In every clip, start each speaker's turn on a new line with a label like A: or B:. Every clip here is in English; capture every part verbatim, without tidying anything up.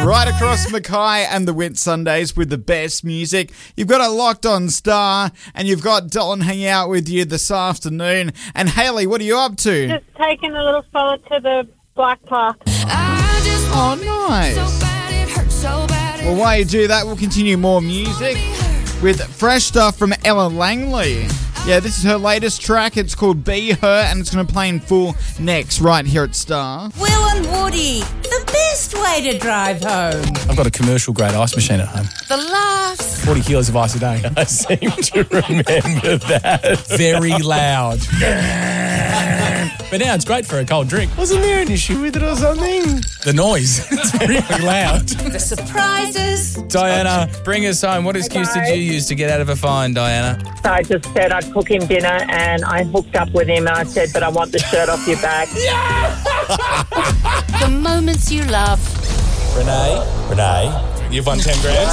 A: Right across Mackay and the Whitsundays with the best music. You've got a Locked On Star, and you've got Don hanging out with you this afternoon. And Hayley, what are you up to?
B: Just taking a little fella to the Black Park.
A: Oh, nice. Well, while you do that, we'll continue more music with fresh stuff from Ella Langley. Yeah, this is her latest track. It's called Be Her, and it's going to play in full next right here at Star.
C: Will and Woody, the best way to drive home.
D: I've got a commercial-grade ice machine at home.
C: The laughs.
D: forty kilos of ice a day.
E: I seem to remember that.
D: Very loud. But now it's great for a cold drink.
E: Wasn't there an issue with it or something?
D: The noise. It's really loud.
C: The surprises.
D: Diana, bring us home. What excuse
B: Okay.
D: did you use to get out of a fine, Diana?
B: So I just said I'd cook him dinner, and I hooked up with him, and I said, but I want the shirt off your back.
C: The moments you love.
D: Renee?
E: Renee,
D: You've won ten grand.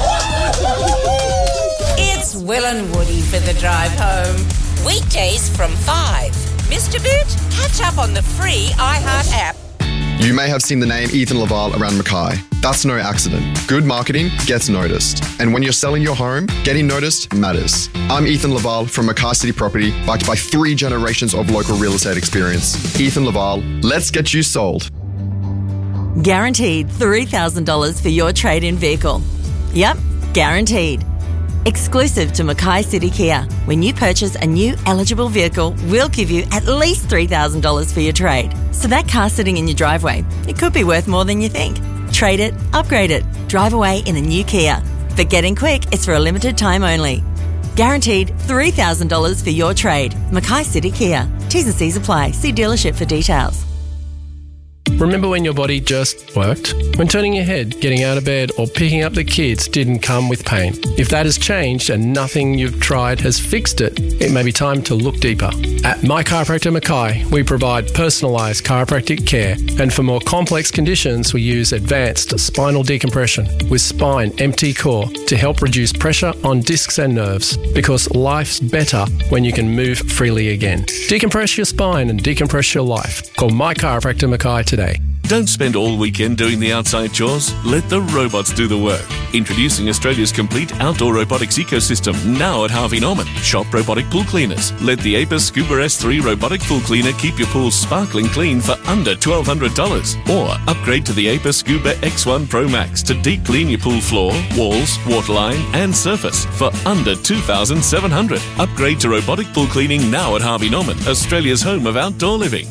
C: It's Will and Woody for the drive home. Weekdays from five. Mister Boot, catch up on the free iHeart app.
F: You may have seen the name Ethan Laval around Mackay. That's no accident. Good marketing gets noticed. And when you're selling your home, getting noticed matters. I'm Ethan Laval from Mackay City Property, backed by three generations of local real estate experience. Ethan Laval, let's get you sold.
G: Guaranteed three thousand dollars for your trade-in vehicle. Yep, guaranteed. Exclusive to Mackay City Kia. When you purchase a new eligible vehicle, we'll give you at least three thousand dollars for your trade. So that car sitting in your driveway, it could be worth more than you think. Trade it, upgrade it, drive away in a new Kia. But get in quick, it's for a limited time only. Guaranteed three thousand dollars for your trade. Mackay City Kia. T's and C's apply. See dealership for details.
E: remember when your body just worked? When turning your head, getting out of bed, or picking up the kids didn't come with pain? If that has changed and nothing you've tried has fixed it, it may be time to look deeper. At My Chiropractor Mackay, we provide personalised chiropractic care, and for more complex conditions, we use advanced spinal decompression with Spine M T Core to help reduce pressure on discs and nerves, because life's better when you can move freely again. Decompress your spine and decompress your life. Call My Chiropractor Mackay today.
H: Don't spend all weekend doing the outside chores. Let the robots do the work. Introducing Australia's complete outdoor robotics ecosystem, now at Harvey Norman. Shop robotic pool cleaners. Let the Apis Scuba S three robotic pool cleaner keep your pool sparkling clean for under twelve hundred dollars. Or upgrade to the Apis Scuba X one Pro Max to deep clean your pool floor, walls, waterline and surface for under two thousand seven hundred dollars. Upgrade to robotic pool cleaning now at Harvey Norman, Australia's home of outdoor living.